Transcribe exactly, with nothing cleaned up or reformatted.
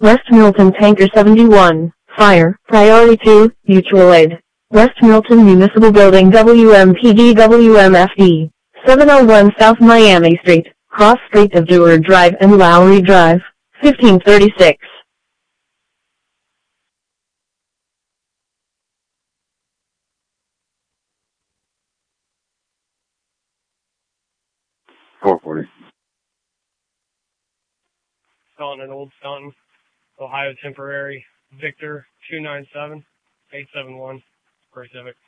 West Milton Tanker seventy-one, fire, priority two, mutual aid. West Milton Municipal Building W M P D W M F D, seven oh one South Miami Street, cross street of Dewar Drive and Lowry Drive, fifteen thirty-six. four forty. Staunton and Old Staunton, Ohio temporary, Victor two nine seven eight seven one, Gray Civic.